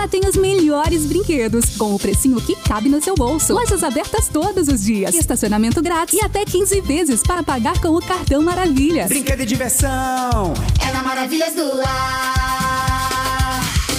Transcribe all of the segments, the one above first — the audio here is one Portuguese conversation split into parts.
Lá tem os melhores brinquedos, com o precinho que cabe no seu bolso. Lojas abertas todos os dias, estacionamento grátis e até 15 vezes para pagar com o cartão Maravilhas. Brinquedo e diversão é na Maravilhas do Lar.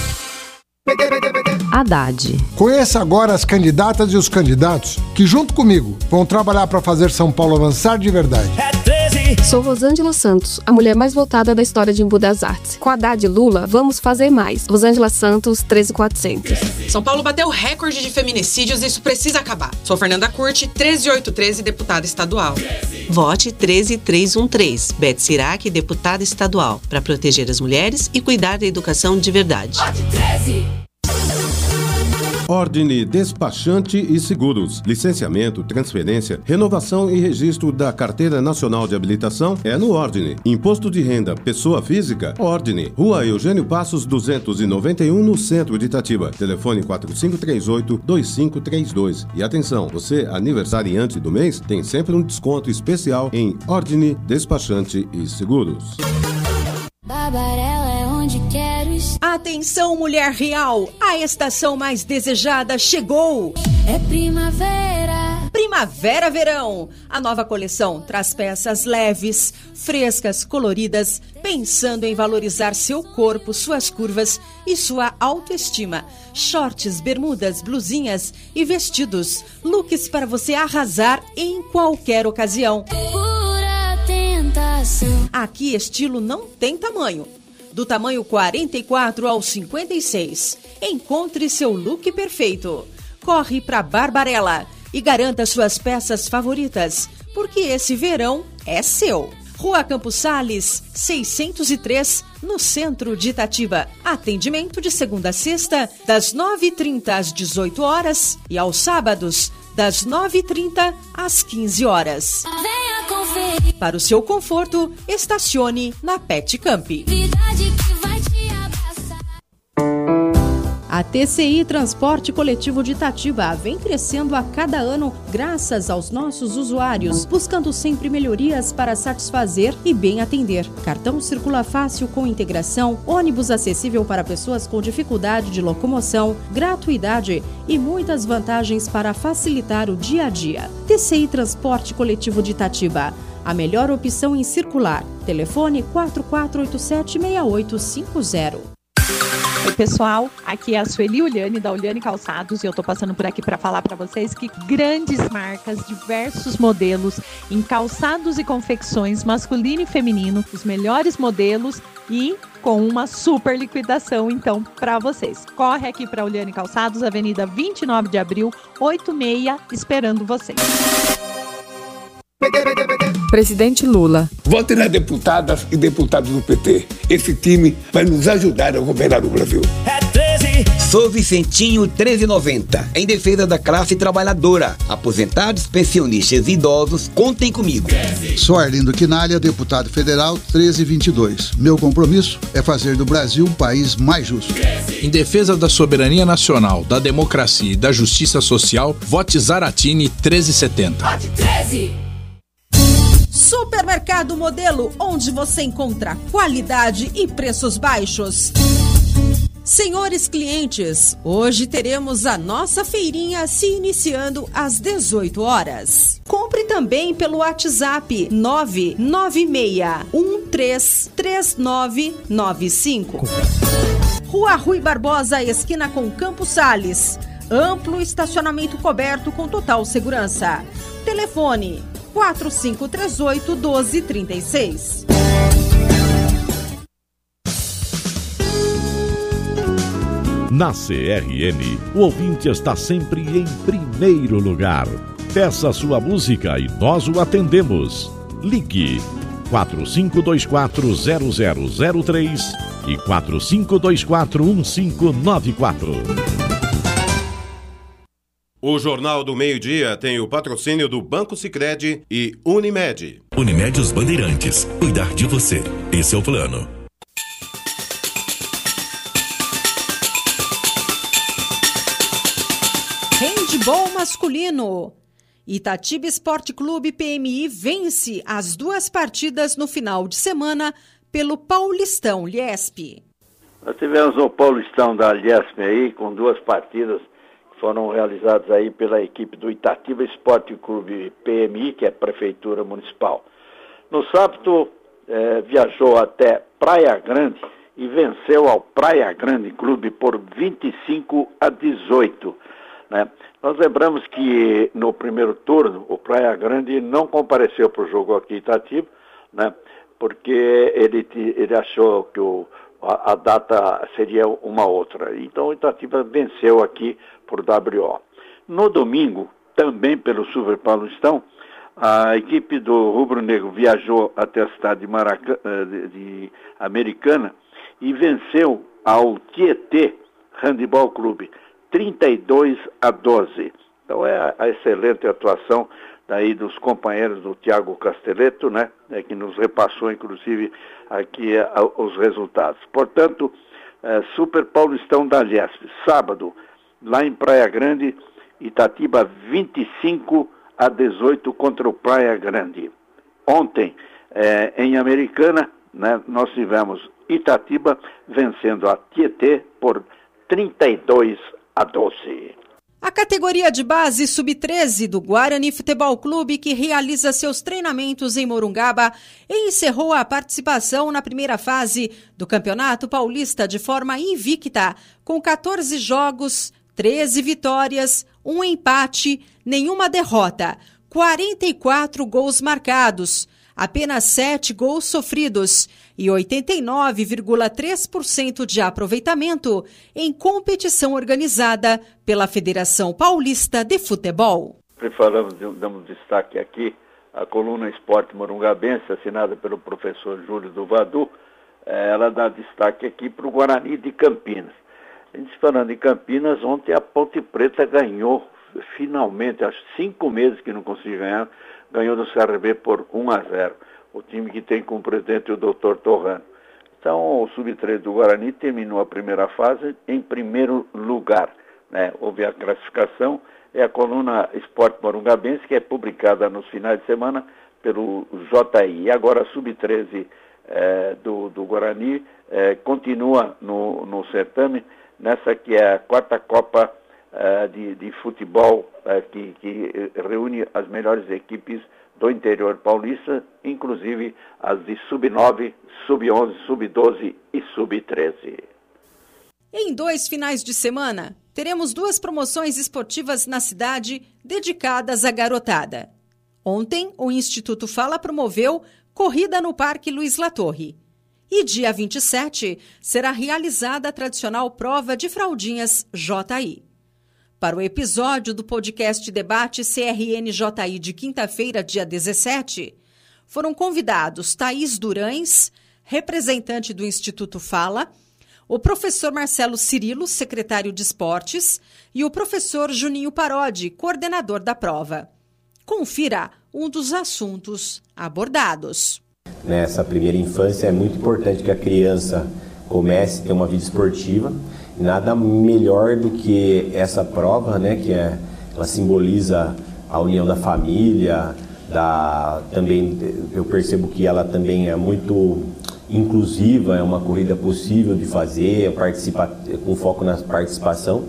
Haddad. Conheça agora as candidatas e os candidatos que, junto comigo, vão trabalhar para fazer São Paulo avançar de verdade. Sou Rosângela Santos, a mulher mais votada da história de Embu das Artes. Com Haddad e Lula, vamos fazer mais. Rosângela Santos, 13400. São Paulo bateu recorde de feminicídios e isso precisa acabar. Sou Fernanda Curti, 13813, deputada estadual. Vote 13313, Beth Sirac, deputada estadual, para proteger as mulheres e cuidar da educação de verdade. Vote 13. Ordine Despachante e Seguros. Licenciamento, transferência, renovação e registro da Carteira Nacional de Habilitação é no Ordine. Imposto de renda, pessoa física, Ordine. Rua Eugênio Passos, 291, no centro de Itatiba. Telefone 4538-2532. E atenção, você aniversariante do mês tem sempre um desconto especial em Ordine Despachante e Seguros. Barbarella é onde quero estar. Atenção, mulher real! A estação mais desejada chegou! É primavera! Primavera-verão! A nova coleção traz peças leves, frescas, coloridas, pensando em valorizar seu corpo, suas curvas e sua autoestima. Shorts, bermudas, blusinhas e vestidos. Looks para você arrasar em qualquer ocasião. Pura tentação. Aqui estilo não tem tamanho. Do tamanho 44 ao 56. Encontre seu look perfeito. Corre para Barbarella e garanta suas peças favoritas, porque esse verão é seu. Rua Campos Sales, 603, no centro de Itatiba. Atendimento de segunda a sexta, das 9h30 às 18 horas e aos sábados, das 9h30 às 15 horas. Venha conferir. Para o seu conforto, estacione na Pet Camp. Verdade que vai te abraçar. A TCI Transporte Coletivo de Itatiba vem crescendo a cada ano graças aos nossos usuários, buscando sempre melhorias para satisfazer e bem atender. Cartão circula fácil com integração, ônibus acessível para pessoas com dificuldade de locomoção, gratuidade e muitas vantagens para facilitar o dia a dia. TCI Transporte Coletivo de Itatiba, a melhor opção em circular. Telefone 4487-6850. Oi pessoal, aqui é a Sueli Uliane da Uliane Calçados e eu tô passando por aqui para falar para vocês que grandes marcas, diversos modelos em calçados e confecções masculino e feminino, os melhores modelos e com uma super liquidação então para vocês. Corre aqui para Uliane Calçados, Avenida 29 de Abril, 86, esperando vocês. Presidente Lula. Vote nas deputadas e deputados do PT. Esse time vai nos ajudar a governar o Brasil. É 13. Sou Vicentinho 1390, em defesa da classe trabalhadora. Aposentados, pensionistas e idosos, contem comigo. 13. Sou Arlindo Quinalha, deputado federal 1322. Meu compromisso é fazer do Brasil um país mais justo. 13. Em defesa da soberania nacional, da democracia e da justiça social, vote Zaratini 1370. Vote 13. Supermercado Modelo, onde você encontra qualidade e preços baixos. Senhores clientes, hoje teremos a nossa feirinha se iniciando às 18 horas. Compre também pelo WhatsApp 996133995. Rua Rui Barbosa, esquina com Campos Sales. Amplo estacionamento coberto com total segurança. Telefone 4538-1236. Na CRN, o ouvinte está sempre em primeiro lugar. Peça sua música e nós o atendemos. Ligue 4524-0003 e 4524-1594. O Jornal do Meio-Dia tem o patrocínio do Banco Sicredi e Unimed. Unimed Os Bandeirantes. Cuidar de você. Esse é o plano. Handball masculino. Itatiba Esporte Clube PMI vence as 2 partidas no final de semana pelo Paulistão Liesp. Nós tivemos o Paulistão da Alhesp aí, com 2 partidas que foram realizadas aí pela equipe do Itatiba Esporte Clube PMI, que é a Prefeitura Municipal. No sábado, viajou até Praia Grande e venceu ao Praia Grande Clube por 25-18. Né? Nós lembramos que no primeiro turno o Praia Grande não compareceu para o jogo aqui em Itatiba, né? Porque ele achou que a data seria uma outra. Então o Itatiba venceu aqui por WO. No domingo, também pelo Super Paulistão, a equipe do Rubro Negro viajou até a cidade de Americana e venceu ao Tietê Handebol Clube 32-12. Então é a excelente atuação daí dos companheiros do Thiago Casteleto, né, que nos repassou inclusive aqui os resultados. Portanto, Super Paulistão da Alhesp, sábado, lá em Praia Grande, Itatiba 25-18 contra o Praia Grande. Ontem, em Americana, né, nós tivemos Itatiba vencendo a Tietê por 32-12. A categoria de base Sub-13 do Guarani Futebol Clube, que realiza seus treinamentos em Morungaba, encerrou a participação na primeira fase do Campeonato Paulista de forma invicta, com 14 jogos, 13 vitórias, 1 empate, nenhuma derrota, 44 gols marcados, apenas 7 gols sofridos e 89,3% de aproveitamento em competição organizada pela Federação Paulista de Futebol. Damos destaque aqui à coluna Esporte Morungabense, assinada pelo professor Júlio do Vadu. Ela dá destaque aqui para o Guarani de Campinas. A gente falando em Campinas, ontem a Ponte Preta ganhou, finalmente, há 5 meses que não conseguia ganhar, ganhou do CRB por 1-0. O time que tem como presidente o Dr. Torrano. Então, o Sub-13 do Guarani terminou a primeira fase em primeiro lugar. Né? Houve a classificação, é a coluna Esporte Morungabense, que é publicada nos finais de semana pelo JI. E agora a Sub-13 do Guarani continua no certame, nessa que é a 4ª Copa de futebol que reúne as melhores equipes do interior paulista, inclusive as de Sub-9, Sub-11, Sub-12 e Sub-13. Em 2 finais de semana, teremos 2 promoções esportivas na cidade dedicadas à garotada. Ontem, o Instituto Fala promoveu Corrida no Parque Luiz Latorre. E dia 27 será realizada a tradicional prova de fraldinhas JI. Para o episódio do podcast Debate CRN-JI de quinta-feira, dia 17, foram convidados Thaís Durães, representante do Instituto Fala, o professor Marcelo Cirilo, secretário de Esportes, e o professor Juninho Parodi, coordenador da prova. Confira um dos assuntos abordados. Nessa primeira infância é muito importante que a criança comece a ter uma vida esportiva. Nada melhor do que essa prova, né, que ela simboliza a união da família, também eu percebo que ela também é muito inclusiva, é uma corrida possível de fazer, com foco na participação.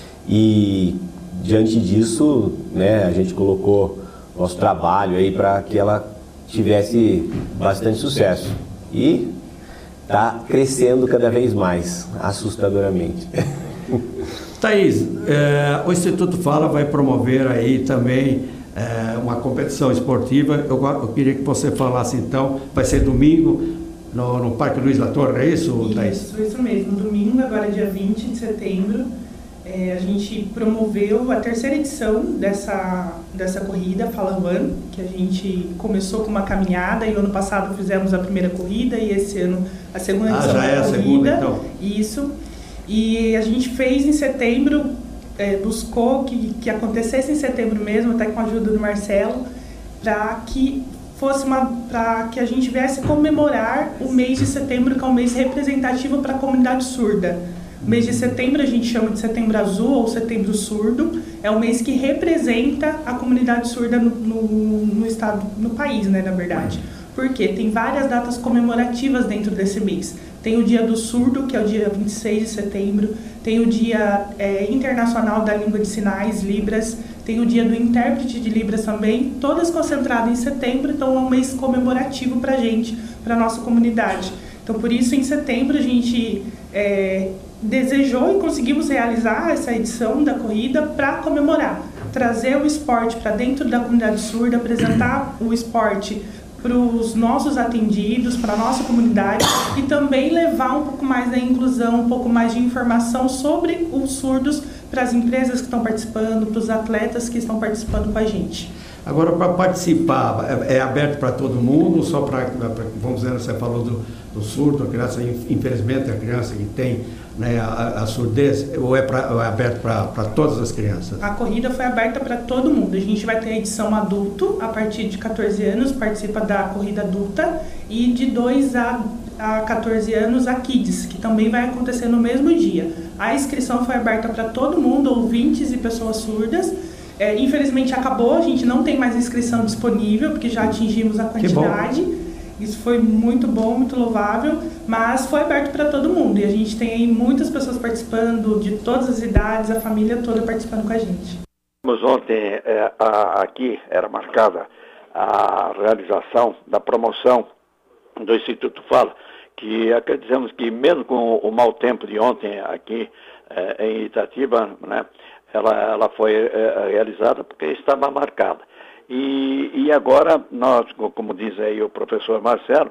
E diante disso, né, a gente colocou nosso trabalho aí para que ela tivesse bastante sucesso. E está crescendo cada vez mais, assustadoramente. Thaís, o Instituto Fala vai promover aí também uma competição esportiva. Eu queria que você falasse então, vai ser domingo no Parque Luiz Latorre, é isso, Thaís? Isso mesmo, domingo, agora dia 20 de setembro. A gente promoveu a 3ª edição dessa corrida, Fala One, que a gente começou com uma caminhada e no ano passado fizemos a primeira corrida e esse ano a segunda edição já é a segunda, então. Isso. E a gente fez em setembro, buscou que acontecesse em setembro mesmo, até com a ajuda do Marcelo, para que a gente viesse comemorar o mês de setembro, que é um mês representativo para a comunidade surda. O mês de setembro a gente chama de Setembro Azul ou Setembro Surdo. É o mês que representa a comunidade surda no estado, no país, né, na verdade. Porque tem várias datas comemorativas dentro desse mês. Tem o Dia do Surdo, que é o dia 26 de setembro. Tem o Dia Internacional da Língua de Sinais, Libras. Tem o Dia do Intérprete de Libras também, todas concentradas em setembro. Então é um mês comemorativo para a gente, para a nossa comunidade. Então por isso em setembro a gente desejou e conseguimos realizar essa edição da corrida para comemorar. Trazer o esporte para dentro da comunidade surda, apresentar o esporte para os nossos atendidos, para a nossa comunidade e também levar um pouco mais da inclusão, um pouco mais de informação sobre os surdos para as empresas que estão participando, para os atletas que estão participando com a gente. Agora, para participar, é aberto para todo mundo, só para, vamos dizer, você falou do surdo, a criança, infelizmente, a criança que tem, né, a surdez, ou é aberto para todas as crianças? A corrida foi aberta para todo mundo. A gente vai ter a edição adulto, a partir de 14 anos, participa da corrida adulta, e de 2 a 14 anos a Kids, que também vai acontecer no mesmo dia. A inscrição foi aberta para todo mundo, ouvintes e pessoas surdas. Infelizmente acabou, a gente não tem mais inscrição disponível, porque já atingimos a quantidade. Isso foi muito bom, muito louvável, mas foi aberto para todo mundo. E a gente tem muitas pessoas participando, de todas as idades, a família toda participando com a gente. Ontem, aqui era marcada a realização da promoção do Instituto Fala, que acreditamos que mesmo com o mau tempo de ontem aqui em Itatiba, né, ela foi realizada porque estava marcada. E agora, nós, como diz aí o professor Marcelo,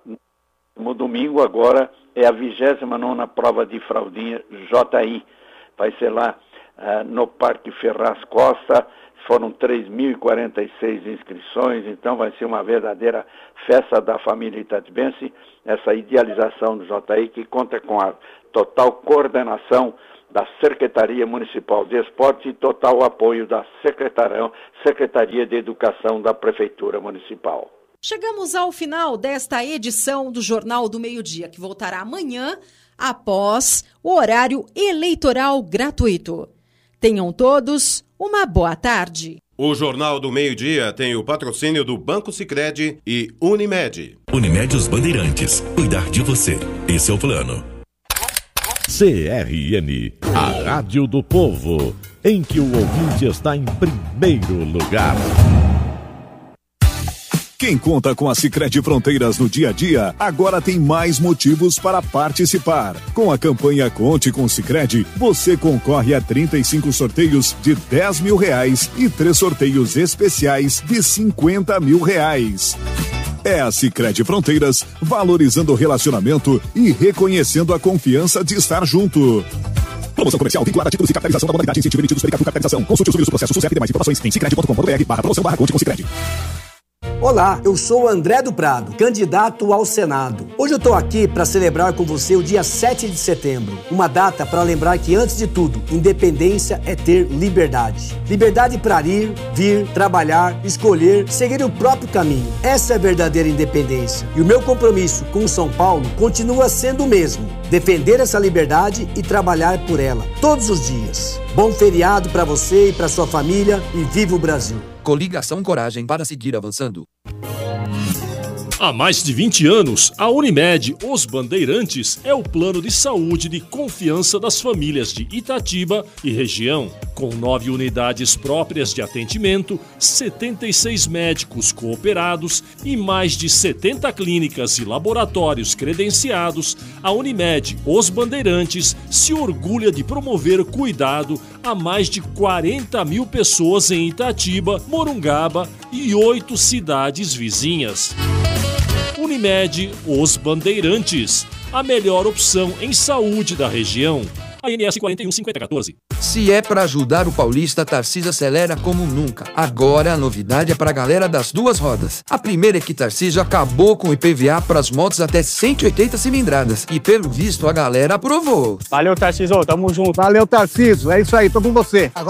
no domingo agora é a 29ª prova de fraldinha JI. Vai ser lá no Parque Ferraz Costa. Foram 3.046 inscrições, então vai ser uma verdadeira festa da família itatibense, essa idealização do JI, que conta com a total coordenação da Secretaria Municipal de Esporte e total apoio da Secretaria de Educação da Prefeitura Municipal. Chegamos ao final desta edição do Jornal do Meio-Dia, que voltará amanhã após o horário eleitoral gratuito. Tenham todos uma boa tarde. O Jornal do Meio-Dia tem o patrocínio do Banco Sicredi e Unimed. Unimed Os Bandeirantes. Cuidar de você. Esse é o plano. CRN, a Rádio do Povo, em que o ouvinte está em primeiro lugar. Quem conta com a Sicredi Fronteiras no dia a dia, agora tem mais motivos para participar. Com a campanha Conte com Sicredi, você concorre a 35 sorteios de R$10 mil e 3 sorteios especiais de R$50 mil. É a Sicredi Fronteiras, valorizando o relacionamento e reconhecendo a confiança de estar junto. Promoção comercial vinculada a títulos de capitalização da modalidade incentivo emitidos pela capitalização. Consulte os vídeos do processo SUSEP e demais informações em sicredi.com.br/promoção/conte com Sicredi. Olá, eu sou o André do Prado, candidato ao Senado. Hoje eu estou aqui para celebrar com você o dia 7 de setembro, uma data para lembrar que, antes de tudo, independência é ter liberdade. Liberdade para ir, vir, trabalhar, escolher, seguir o próprio caminho. Essa é a verdadeira independência. E o meu compromisso com São Paulo continua sendo o mesmo: defender essa liberdade e trabalhar por ela, todos os dias. Bom feriado para você e para sua família e viva o Brasil. Coligação Coragem para seguir avançando. Há mais de 20 anos, a Unimed Os Bandeirantes é o plano de saúde de confiança das famílias de Itatiba e região. Com 9 unidades próprias de atendimento, 76 médicos cooperados e mais de 70 clínicas e laboratórios credenciados, a Unimed Os Bandeirantes se orgulha de promover cuidado a mais de 40 mil pessoas em Itatiba, Morungaba e 8 cidades vizinhas. Unimed Os Bandeirantes, a melhor opção em saúde da região. ANS 415014. Se é para ajudar o paulista, Tarcísio acelera como nunca. Agora a novidade é para a galera das duas rodas. A primeira é que Tarcísio acabou com o IPVA para as motos até 180 cilindradas. E pelo visto a galera aprovou. Valeu, Tarcísio, tamo junto. Valeu, Tarcísio, é isso aí, tô com você. Agora